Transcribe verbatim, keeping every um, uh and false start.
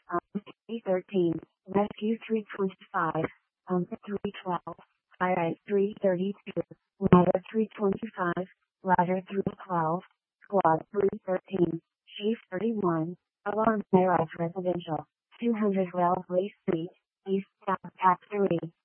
um, three thirteen, Rescue three twenty-five, um, three twelve, Fire three thirty-two, Ladder three twenty-five, Ladder three twelve, Squad three thirteen, Chief thirty-one, Alarm Mirage Residential, two hundred Wellesley Street, East South Pack three.